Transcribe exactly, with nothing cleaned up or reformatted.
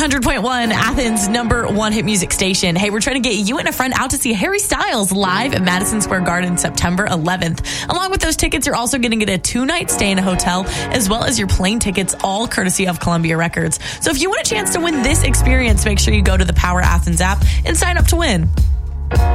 hundred point one, Athens' number one hit music station. Hey, we're trying to get you and a friend out to see Harry Styles live at Madison Square Garden September eleventh. Along with those tickets, you're also going to get a two-night stay in a hotel, as well as your plane tickets, all courtesy of Columbia Records. So if you want a chance to win this experience, make sure you go to the Power Athens app and sign up to win.